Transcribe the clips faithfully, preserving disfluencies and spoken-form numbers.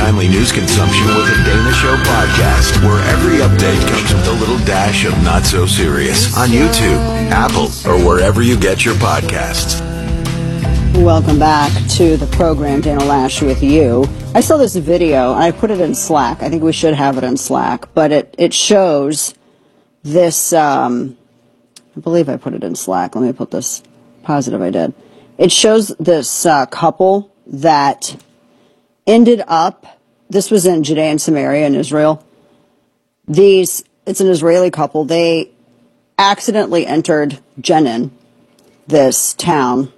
timely news consumption with the Dana Show podcast, where every update comes with a little dash of not so serious on YouTube, Apple, or wherever you get your podcasts. Welcome back to the program, Dana Loesch with you. I saw this video, and I put it in Slack. I think we should have it in Slack, but it, it shows this, um, I believe I put it in Slack. Let me put this, positive I did. It shows this uh, couple that ended up, this was in Judea and Samaria in Israel. These, it's an Israeli couple. They accidentally entered Jenin, this town,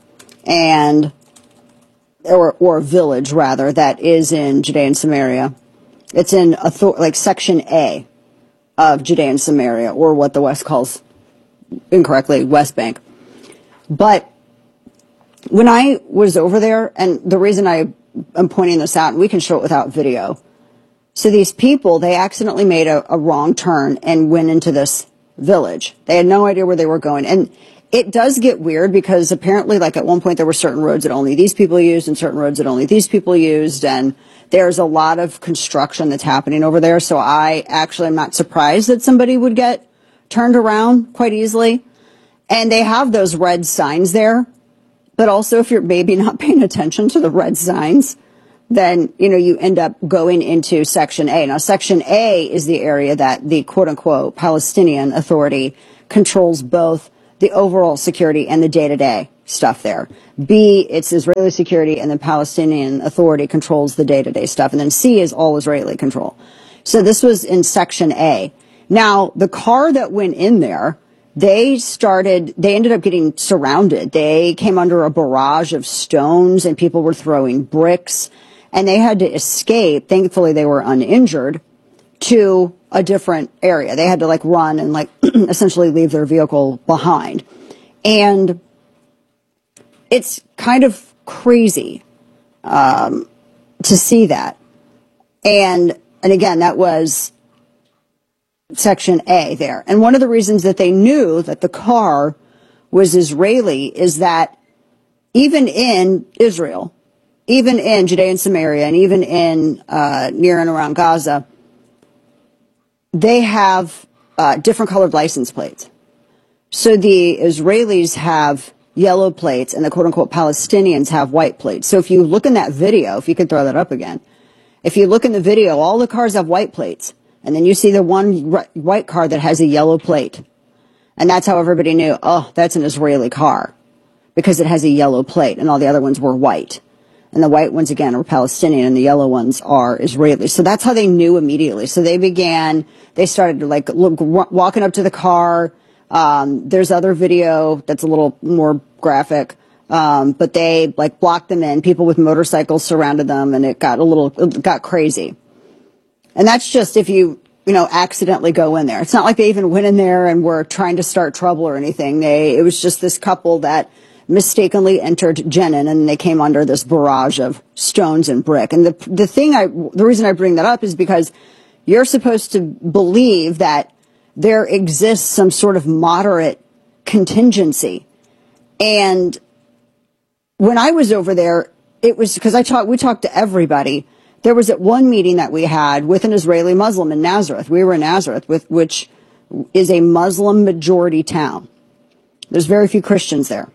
and or or village rather that is in Judea and Samaria. It's in author, like Section A of Judea and Samaria, or what the West calls incorrectly West Bank. But when I was over there, and the reason I am pointing this out, and we can show it without video. So these people, they accidentally made a, a wrong turn and went into this village. They had no idea where they were going. And it does get weird because apparently, like, at one point there were certain roads that only these people used and certain roads that only these people used. And there's a lot of construction that's happening over there. So I actually am not surprised that somebody would get turned around quite easily. And they have those red signs there. But also, if you're maybe not paying attention to the red signs, then, you know, you end up going into Section A. Now, Section A is the area that the quote-unquote Palestinian Authority controls both the overall security and the day-to-day stuff there. B, it's Israeli security, and the Palestinian Authority controls the day-to-day stuff. And then C is all Israeli control. So this was in Section A. Now, the car that went in there, they started, they ended up getting surrounded. They came under a barrage of stones, and people were throwing bricks, and they had to escape. Thankfully, they were uninjured to a different area. They had to, like, run and, like, essentially leave their vehicle behind. And it's kind of crazy um, to see that. And, and again, that was Section A there. And one of the reasons that they knew that the car was Israeli is that even in Israel, even in Judea and Samaria, and even in uh, near and around Gaza, they have uh, different colored license plates. So the Israelis have yellow plates and the quote-unquote Palestinians have white plates. So if you look in that video, if you could throw that up again, if you look in the video, all the cars have white plates. And then you see the one white car that has a yellow plate. And that's how everybody knew, oh, that's an Israeli car, because it has a yellow plate, and all the other ones were white. And the white ones, again, are Palestinian, and the yellow ones are Israeli. So that's how they knew immediately. So they began, they started to, like, look, walking up to the car. Um, there's other video that's a little more graphic. Um, but they, like, blocked them in. People with motorcycles surrounded them, and it got a little, it got crazy. And that's just if you, you know, accidentally go in there. It's not like they even went in there and were trying to start trouble or anything. They, it was just this couple that mistakenly entered Jenin, and they came under this barrage of stones and brick. And the the thing I, the reason I bring that up is because you're supposed to believe that there exists some sort of moderate contingency. And when I was over there, it was because I talked, we talked to everybody. There was at one meeting that we had with an Israeli Muslim in Nazareth. We were in Nazareth, with, which is a Muslim majority town. There's very few Christians there.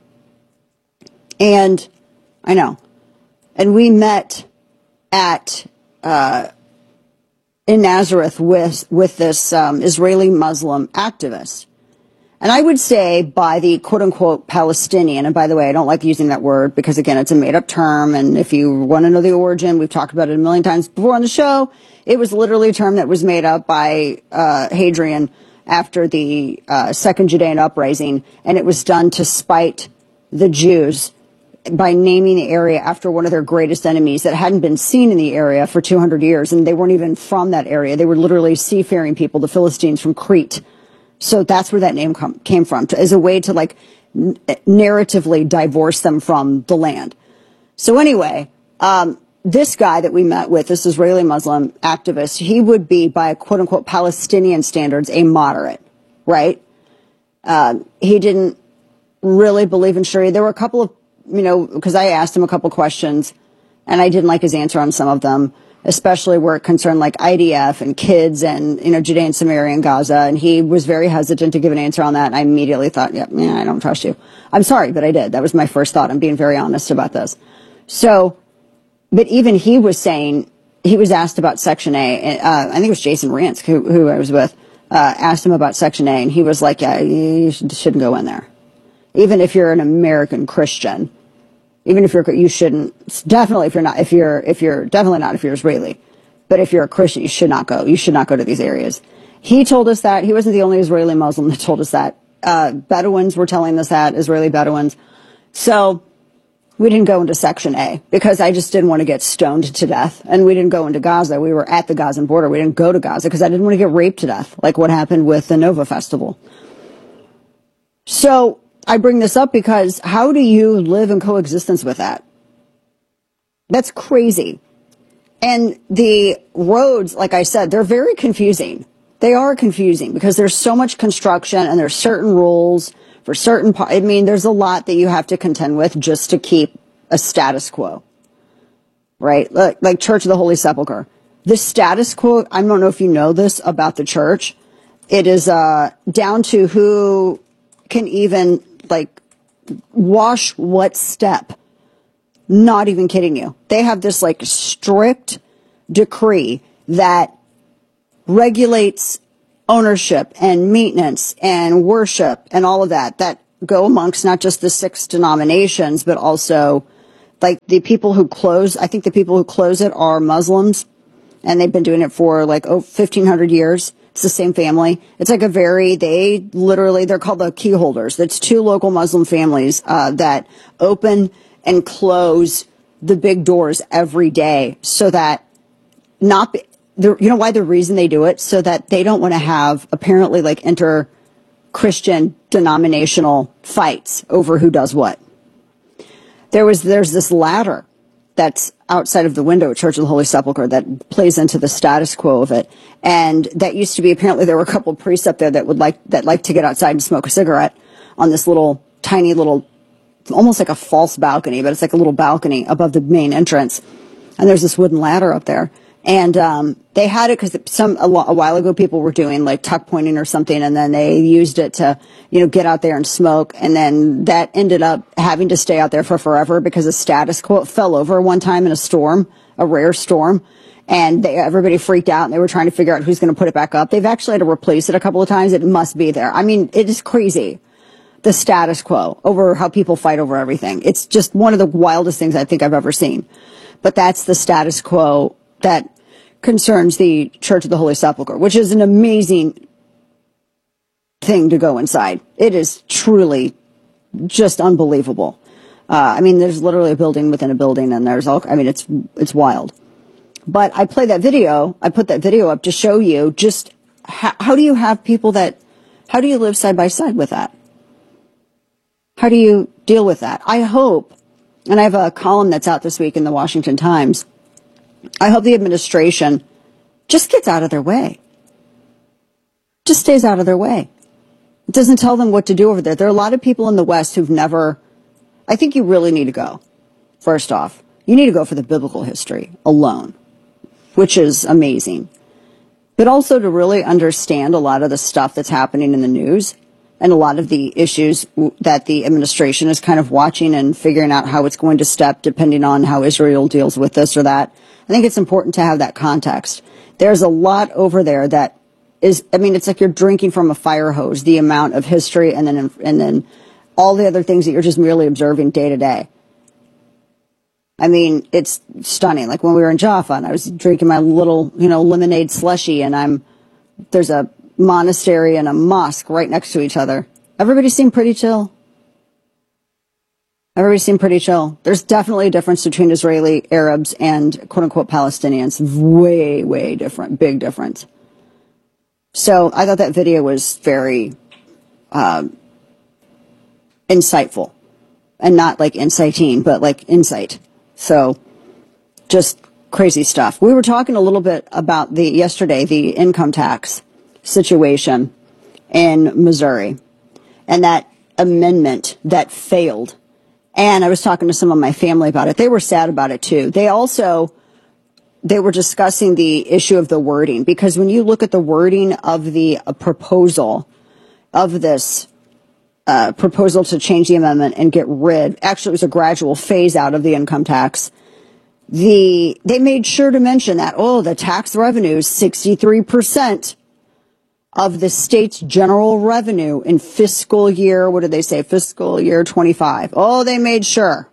And I know. And we met at, uh, in Nazareth with, with this, um, Israeli Muslim activist. And I would say by the quote unquote Palestinian, and by the way, I don't like using that word because, again, it's a made up term. And if you want to know the origin, we've talked about it a million times before on the show. It was literally a term that was made up by, uh, Hadrian after the, uh, Second Judean Uprising. And it was done to spite the Jews by naming the area after one of their greatest enemies that hadn't been seen in the area for two hundred years. And they weren't even from that area. They were literally seafaring people, the Philistines from Crete. So that's where that name com- came from, to, as a way to, like, n- narratively divorce them from the land. So anyway, um, this guy that we met with, this Israeli Muslim activist, he would be, by quote unquote Palestinian standards, a moderate, right? Uh, he didn't really believe in Sharia. There were a couple of, you know, because I asked him a couple questions, and I didn't like his answer on some of them. especially where it concerned like I D F and kids and, you know, Judea and Samaria and Gaza. And he was very hesitant to give an answer on that. And I immediately thought, yeah, man, I don't trust you. I'm sorry, but I did. That was my first thought. I'm being very honest about this. So, but even he was saying, he was asked about Section A. Uh, I think it was Jason Ransk, who, who I was with, uh, asked him about Section A. And he was like, yeah, you shouldn't go in there. Even if you're an American Christian, even if you're, you shouldn't, definitely if you're not, if you're, if you're, definitely not if you're Israeli, but if you're a Christian, you should not go. You should not go to these areas. He told us that. He wasn't the only Israeli Muslim that told us that. Uh, Bedouins were telling us that, Israeli Bedouins. So we didn't go into Section A because I just didn't want to get stoned to death. And we didn't go into Gaza. We were at the Gazan border. We didn't go to Gaza because I didn't want to get raped to death, like what happened with the Nova Festival. So I bring this up because how do you live in coexistence with that? That's crazy. And the roads, like I said, they're very confusing. They are confusing because there's so much construction and there's certain rules for certain, I mean, there's a lot that you have to contend with just to keep a status quo, right? Like, like Church of the Holy Sepulchre. The status quo, I don't know if you know this about the church. It is uh, down to who can even like wash what step. Not even kidding you. They have this like strict decree that regulates ownership and maintenance and worship and all of that, that go amongst not just the six denominations, but also like the people who close. I think the people who close it are Muslims, and they've been doing it for like oh, fifteen hundred years. It's the same family. It's like a very, they literally, they're called the key holders. That's two local Muslim families uh, that open and close the big doors every day so that not, the, you know why the reason they do it? So that they don't want to have apparently like inter-Christian denominational fights over who does what. There was, there's this ladder that's outside of the window at Church of the Holy Sepulchre that plays into the status quo of it. And that used to be, apparently there were a couple of priests up there that would like, that like to get outside and smoke a cigarette on this little, tiny little, almost like a false balcony, but it's like a little balcony above the main entrance. And there's this wooden ladder up there. And um, they had it because some a, a while ago people were doing like tuck pointing or something, and then they used it to, you know, get out there and smoke. And then that ended up having to stay out there for forever because the status quo fell over one time in a storm, a rare storm. And they, everybody freaked out and they were trying to figure out who's going to put it back up. They've actually had to replace it a couple of times. It must be there. I mean, it is crazy. The status quo over how people fight over everything. It's just one of the wildest things I think I've ever seen. But that's the status quo that concerns the Church of the Holy Sepulchre, which is an amazing thing to go inside. It is truly just unbelievable. Uh, I mean, there's literally a building within a building, and there's all, I mean, it's, it's wild. But I play that video, I put that video up to show you just how, how do you have people that, how do you live side by side with that? How do you deal with that? I hope, and I have a column that's out this week in the Washington Times, I hope the administration just gets out of their way. Just stays out of their way. It doesn't tell them what to do over there. There are a lot of people in the West who've never, I think you really need to go. First off, you need to go for the biblical history alone, which is amazing. But also to really understand a lot of the stuff that's happening in the news and a lot of the issues that the administration is kind of watching and figuring out how it's going to step depending on how Israel deals with this or that. I think it's important to have that context. There's a lot over there that is, I mean, it's like you're drinking from a fire hose, the amount of history and then, and then all the other things that you're just merely observing day to day. I mean, it's stunning. Like when we were in Jaffa and I was drinking my little, you know, lemonade slushy, and I'm, there's a monastery and a mosque right next to each other. Everybody seemed pretty chill. Everybody seemed pretty chill. There's definitely a difference between Israeli Arabs and quote-unquote Palestinians. Way, way different. Big difference. So I thought that video was very um, insightful. And not like inciting, but like insight. So just crazy stuff. We were talking a little bit about the yesterday, the income tax situation in Missouri. And that amendment that failed. And I was talking to some of my family about it. They were sad about it too. They also they were discussing the issue of the wording, because when you look at the wording of the uh, proposal of this uh, proposal to change the amendment and get rid, actually it was a gradual phase out of the income tax. The, they made sure to mention that, oh, the tax revenue is sixty-three percent of the state's general revenue in fiscal year, what did they say, fiscal year twenty-five. Oh, they made sure.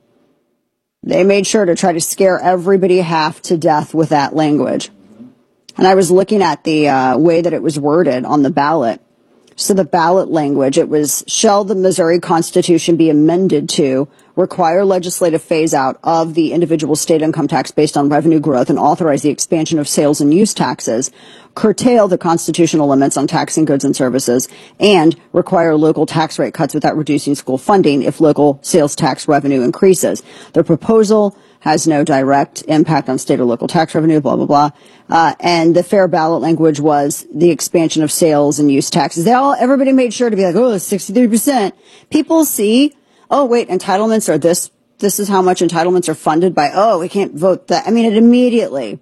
They made sure to try to scare everybody half to death with that language. And I was looking at the uh, way that it was worded on the ballot. So the ballot language, it was, shall the Missouri Constitution be amended to require legislative phase out of the individual state income tax based on revenue growth and authorize the expansion of sales and use taxes, curtail the constitutional limits on taxing goods and services, and require local tax rate cuts without reducing school funding if local sales tax revenue increases. The proposal has no direct impact on state or local tax revenue, blah, blah, blah. Uh, and the fair ballot language was the expansion of sales and use taxes. They all, everybody made sure to be like, oh, sixty-three percent. People see, oh, wait, entitlements are this, this is how much entitlements are funded by, oh, we can't vote that. I mean, it immediately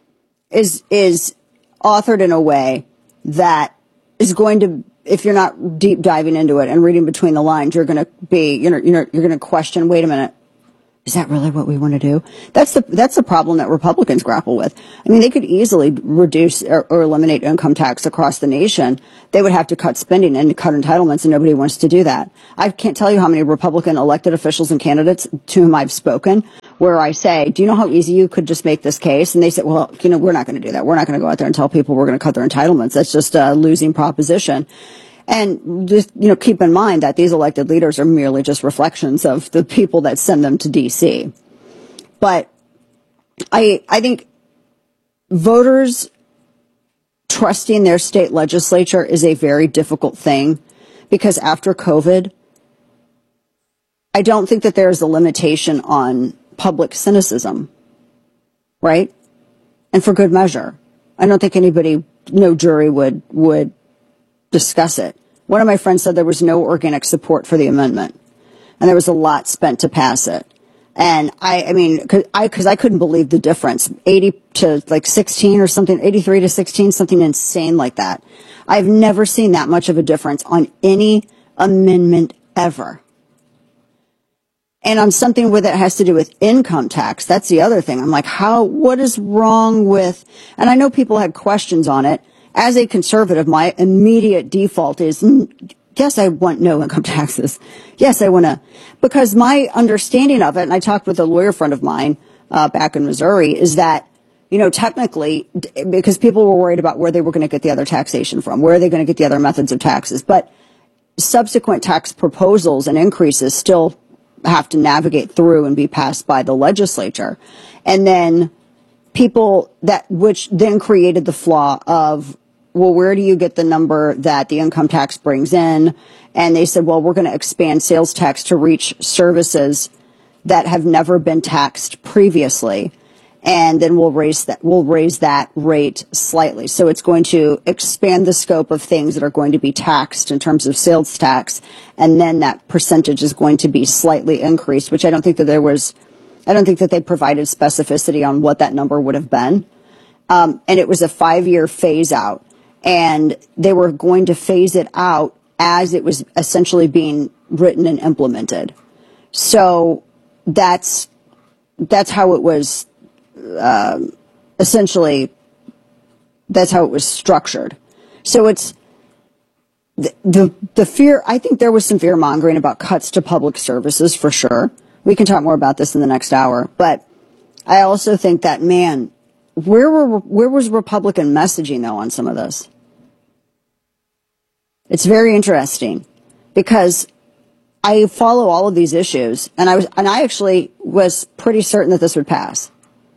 is, is authored in a way that is going to, if you're not deep diving into it and reading between the lines, you're going to be, you know, you're, you're going to question, wait a minute. Is that really what we want to do? That's the that's the problem that Republicans grapple with. I mean, they could easily reduce or, or eliminate income tax across the nation. They would have to cut spending and cut entitlements, and nobody wants to do that. I can't tell you how many Republican elected officials and candidates to whom I've spoken where I say, do you know how easy you could just make this case? And they say, well, you know, we're not going to do that. We're not going to go out there and tell people we're going to cut their entitlements. That's just a losing proposition. And just, you know, keep in mind that these elected leaders are merely just reflections of the people that send them to D C. But I, I think voters trusting their state legislature is a very difficult thing, because after COVID, I don't think that there's a limitation on public cynicism, right? And for good measure. I don't think anybody, no jury would, would discuss it. One of my friends said there was no organic support for the amendment, and there was a lot spent to pass it. And I, I mean, cause I, cause I couldn't believe the difference, eighty to like sixteen or something, eighty-three to sixteen, something insane like that. I've never seen that much of a difference on any amendment ever. And on something where that has to do with income tax, that's the other thing. I'm like, how, what is wrong with, and I know people had questions on it. As a conservative, my immediate default is, yes, I want no income taxes. Yes, I want to, because my understanding of it, and I talked with a lawyer friend of mine uh, back in Missouri, is that, you know, technically, because people were worried about where they were going to get the other taxation from, where are they going to get the other methods of taxes, but subsequent tax proposals and increases still have to navigate through and be passed by the legislature. And then people that, which then created the flaw of, well, where do you get the number that the income tax brings in? And they said, well, we're going to expand sales tax to reach services that have never been taxed previously. And then we'll raise that, we'll raise that rate slightly. So it's going to expand the scope of things that are going to be taxed in terms of sales tax. And then that percentage is going to be slightly increased, which I don't think that there was, I don't think that they provided specificity on what that number would have been. Um, and it was a five-year phase out. And they were going to phase it out as it was essentially being written and implemented. So that's that's how it was uh, essentially, that's how it was structured. So it's the, the, the fear, I think there was some fear mongering about cuts to public services for sure. We can talk more about this in the next hour. But I also think that, man, Where were where was Republican messaging, though, on some of this? It's very interesting, because I follow all of these issues, and I was and I actually was pretty certain that this would pass.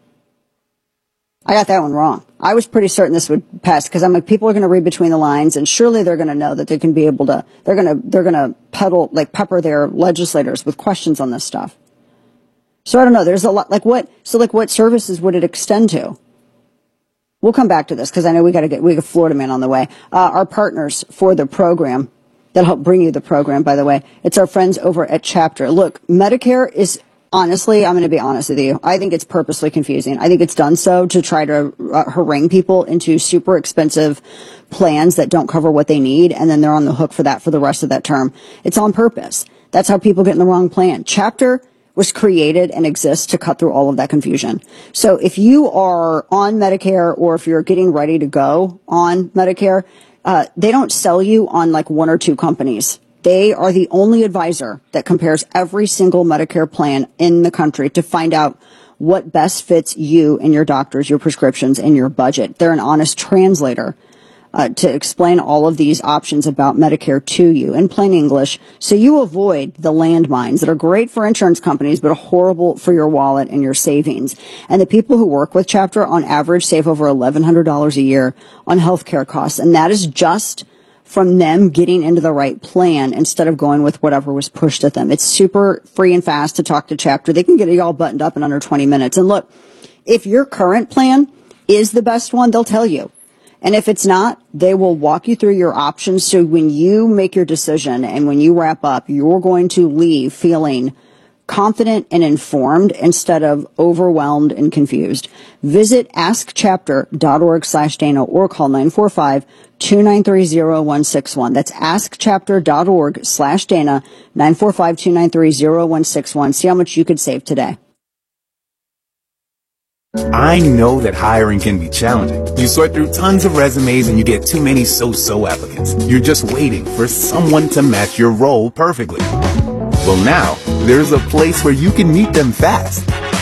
I got that one wrong. I was pretty certain this would pass, because I'm like, people are going to read between the lines, and surely they're going to know that they can be able to. They're going to they're going to peddle like pepper their legislators with questions on this stuff. So I don't know. There's a lot like what so like what services would it extend to? We'll come back to this, because I know we got to get, we got Florida Man on the way. Uh, our partners for the program that help bring you the program, by the way, it's our friends over at Chapter. Look, Medicare is honestly, I'm going to be honest with you. I think it's purposely confusing. I think it's done so to try to uh, harangue people into super expensive plans that don't cover what they need, and then they're on the hook for that for the rest of that term. It's on purpose. That's how people get in the wrong plan. Chapter was created and exists to cut through all of that confusion. So if you are on Medicare, or if you're getting ready to go on Medicare, uh, they don't sell you on like one or two companies. They are the only advisor that compares every single Medicare plan in the country to find out what best fits you and your doctors, your prescriptions, and your budget. They're an honest translator uh, to explain all of these options about Medicare to you in plain English, so you avoid the landmines that are great for insurance companies but are horrible for your wallet and your savings. And the people who work with Chapter on average save over eleven hundred dollars a year on healthcare costs, and that is just from them getting into the right plan instead of going with whatever was pushed at them. It's super free and fast to talk to Chapter. They can get it all buttoned up in under twenty minutes. And look, if your current plan is the best one, they'll tell you. And if it's not, they will walk you through your options. So when you make your decision and when you wrap up, you're going to leave feeling confident and informed instead of overwhelmed and confused. Visit askchapter.org slash Dana or call nine four five, two nine three, zero one six one. That's askchapter.org slash Dana, nine four five, two nine three, zero one six one. See how much you could save today. I know that hiring can be challenging. You sort through tons of resumes and you get too many so-so applicants. You're just waiting for someone to match your role perfectly. Well, now, there's a place where you can meet them fast.